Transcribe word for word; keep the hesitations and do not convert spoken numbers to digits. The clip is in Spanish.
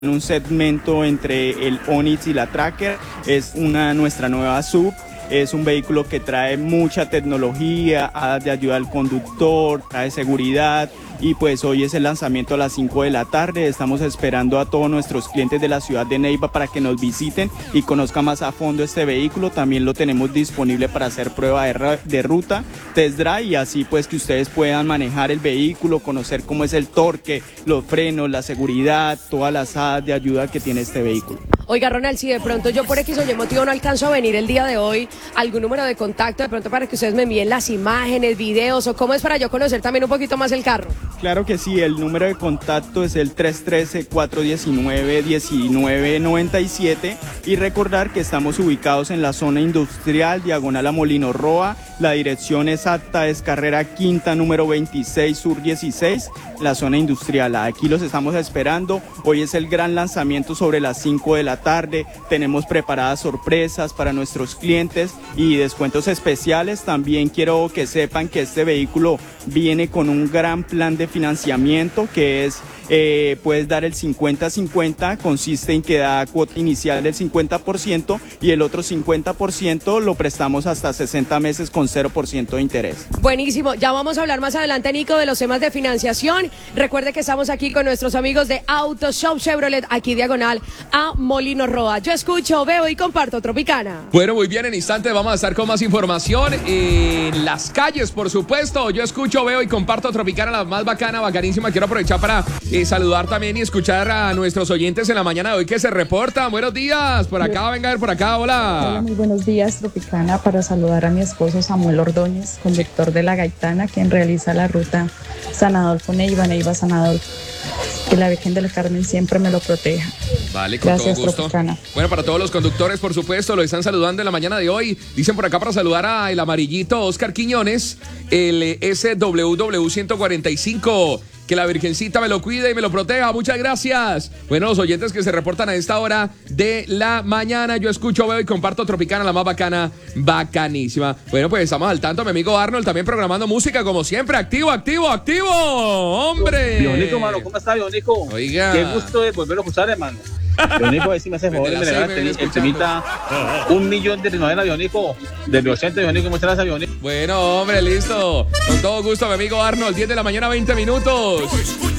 un segmento entre el Onix y la Tracker. Es una nuestra nueva S U V. Es un vehículo que trae mucha tecnología, de ayuda al conductor, trae seguridad. Y pues hoy es el lanzamiento a las cinco de la tarde. Estamos esperando a todos nuestros clientes de la ciudad de Neiva para que nos visiten y conozcan más a fondo este vehículo. También lo tenemos disponible para hacer prueba de, de ruta, test drive, y así pues que ustedes puedan manejar el vehículo, conocer cómo es el torque, los frenos, la seguridad, todas las hadas de ayuda que tiene este vehículo. Oiga, Ronald, si de pronto yo por X o Y motivo no alcanzo a venir el día de hoy, algún número de contacto de pronto para que ustedes me envíen las imágenes, videos, o cómo es para yo conocer también un poquito más el carro. Claro que sí, el número de contacto es el tres uno tres, cuatro uno nueve, uno nueve nueve siete, y recordar que estamos ubicados en la zona industrial, diagonal a Molino Roa. La dirección exacta es carrera quinta, número veintiséis, sur dieciséis, la zona industrial. Aquí los estamos esperando. Hoy es el gran lanzamiento sobre las cinco de la tarde. Tenemos preparadas sorpresas para nuestros clientes y descuentos especiales. También quiero que sepan que este vehículo viene con un gran plan de financiamiento que es, eh, puedes dar el cincuenta cincuenta, consiste en que da cuota inicial del cincuenta por ciento y el otro cincuenta por ciento lo prestamos hasta sesenta meses con cero por ciento de interés. Buenísimo, ya vamos a hablar más adelante, Nico, de los temas de financiación. Recuerde que estamos aquí con nuestros amigos de Auto Shop Chevrolet, aquí diagonal a Molino Roa. Yo escucho, veo y comparto Tropicana. Bueno, muy bien, en instantes vamos a estar con más información en las calles, por supuesto. Yo escucho, veo y comparto Tropicana, la más bacana, bacanísima. Quiero aprovechar para eh, saludar también y escuchar a nuestros oyentes en la mañana de hoy que se reportan. Buenos días, por acá, venga a ver por acá, hola. Hola, muy buenos días, Tropicana, para saludar a mi esposo Samuel Ordóñez, conductor de la Gaitana, quien realiza la ruta San Adolfo Neiva, Neiva San Adolfo. Que la Virgen del Carmen siempre me lo proteja. Vale, con Gracias, todo gusto. Tropicana. Bueno, para todos los conductores, por supuesto, lo están saludando en la mañana de hoy. Dicen por acá para saludar a el amarillito Oscar Quiñones, el S W W ciento cuarenta y cinco. Que la Virgencita me lo cuide y me lo proteja. Muchas gracias. Bueno, los oyentes que se reportan a esta hora de la mañana. Yo escucho, veo y comparto Tropicana, la más bacana, bacanísima. Bueno, pues estamos al tanto. Mi amigo Arnold también programando música como siempre. Activo, activo, activo. ¡Hombre! Bionico, mano, ¿cómo está, Bionico? Oiga. Qué gusto de volverlo a escuchar, hermano. Bionico, a ver si me hace favor y me regala el, el temita un millón de rinovelas, Bionico. Del ochenta, Bionico, muchas gracias, Bionico. Bueno, hombre, listo. Con todo gusto, mi amigo Arnold. diez de la mañana, veinte minutos.